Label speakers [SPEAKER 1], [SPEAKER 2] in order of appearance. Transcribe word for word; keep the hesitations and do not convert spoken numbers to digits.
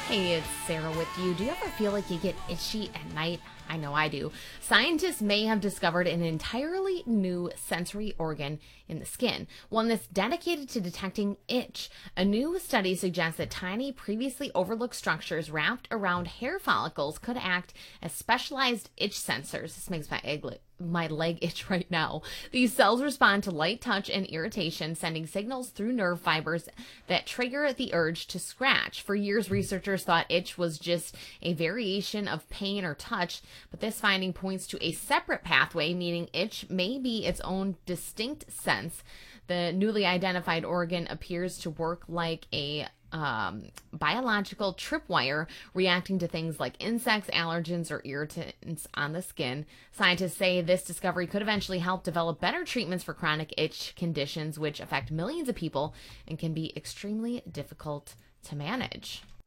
[SPEAKER 1] Hey, it's Sarah with you. Do you ever feel like you get itchy at night? I know I do. Scientists may have discovered an entirely new sensory organ in the skin, one that's dedicated to detecting itch. A new study suggests that tiny, previously overlooked structures wrapped around hair follicles could act as specialized itch sensors. This makes my egg my leg itch right now. These cells respond to light touch and irritation, sending signals through nerve fibers that trigger the urge to scratch. For years, researchers thought itch was just a variation of pain or touch, but this finding points to a separate pathway, meaning itch may be its own distinct sense. The newly identified organ appears to work like a um, biological tripwire, reacting to things like insects, allergens, or irritants on the skin. Scientists say this discovery could eventually help develop better treatments for chronic itch conditions, which affect millions of people and can be extremely difficult to manage.